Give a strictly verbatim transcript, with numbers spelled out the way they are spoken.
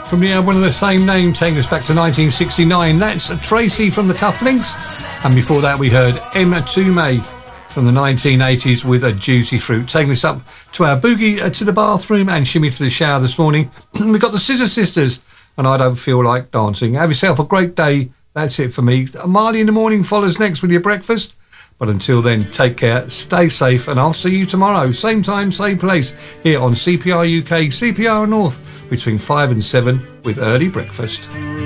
from the album of the same name, taking us back to nineteen sixty-nine. That's Tracy from the Cufflinks. And before that, we heard Emma Toomey from the nineteen eighties with A Juicy Fruit. Taking us up to our boogie uh, to the bathroom and shimmy to the shower this morning. We've got the Scissor Sisters, and I Don't Feel Like Dancing. Have yourself a great day. That's it for me. Marley in the Morning follows next with your breakfast. But until then, take care, stay safe, and I'll see you tomorrow. Same time, same place, here on C P R U K, C P R North, between five and seven with Early Breakfast.